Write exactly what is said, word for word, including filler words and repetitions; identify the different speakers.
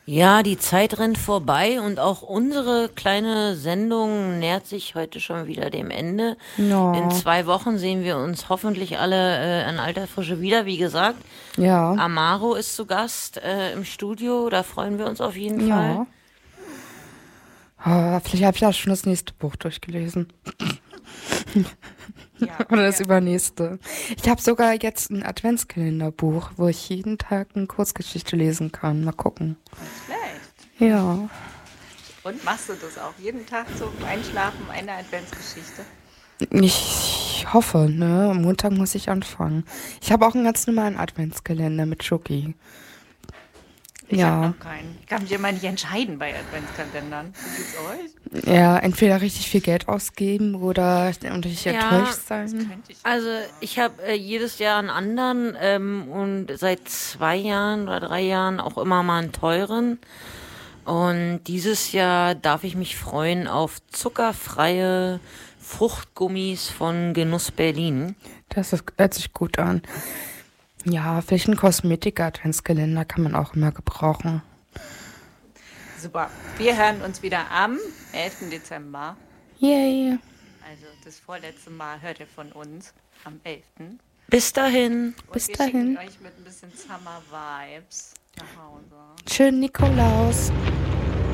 Speaker 1: Ja, die Zeit rennt vorbei und auch unsere kleine Sendung nähert sich heute schon wieder dem Ende. In
Speaker 2: Ja,
Speaker 1: zwei Wochen sehen wir uns hoffentlich alle äh, in alter Frische wieder. Wie gesagt,
Speaker 2: ja,
Speaker 1: Amaro ist zu Gast äh, im Studio, da freuen wir uns auf jeden Fall.
Speaker 2: ja. Ah, vielleicht habe ich auch schon das nächste Buch durchgelesen.
Speaker 1: Ja,
Speaker 2: Oder das
Speaker 1: ja.
Speaker 2: übernächste. Ich habe sogar jetzt ein Adventskalenderbuch, wo ich jeden Tag eine Kurzgeschichte lesen kann. Mal gucken.
Speaker 3: Nicht schlecht.
Speaker 2: Ja.
Speaker 3: Und machst du das auch jeden Tag zum Einschlafen eine Adventsgeschichte?
Speaker 2: Ich hoffe, ne? Am Montag muss ich anfangen. Ich habe auch einen ganz normalen Adventskalender mit Schoki.
Speaker 3: Ich
Speaker 2: Ja.
Speaker 3: habe noch keinen. Ich kann mich immer nicht entscheiden bei Adventskalendern. Wie geht's euch?
Speaker 2: Ja, entweder richtig viel Geld ausgeben oder und ich
Speaker 1: Ja,
Speaker 2: enttäuscht
Speaker 3: Das
Speaker 2: sein.
Speaker 3: könnte ich.
Speaker 1: Also ich habe äh, jedes Jahr einen anderen ähm, und seit zwei Jahren oder drei Jahren auch immer mal einen teuren. Und dieses Jahr darf ich mich freuen auf zuckerfreie Fruchtgummis von Genuss Berlin.
Speaker 2: Das ist, hört sich gut an. Ja, vielleicht ein Kosmetik-Adventskalender kann man auch immer gebrauchen.
Speaker 3: Super. Wir hören uns wieder am elften Dezember.
Speaker 2: Yay.
Speaker 3: Also das vorletzte Mal hört ihr von uns am elften
Speaker 1: Bis dahin.
Speaker 3: Und
Speaker 2: Bis
Speaker 3: wir
Speaker 2: dahin.
Speaker 3: schicken euch mit ein bisschen Summer Vibes nach Hause.
Speaker 2: Schönen Nikolaus.